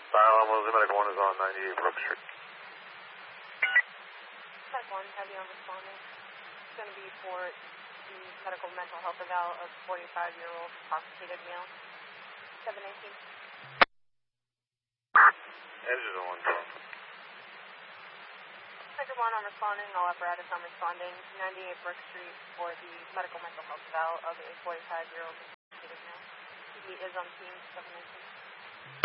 Dial Limousine, Medical 1 is on 98 Brook Street. Medical 1, heavy on responding. It's going to be for the medical mental health eval of 45-year-old intoxicated male. 718. Engine on 112. Medical 1 on responding, all apparatus on responding. 98 Brook Street for the medical mental health eval of a 45-year-old intoxicated male. He is on team 719.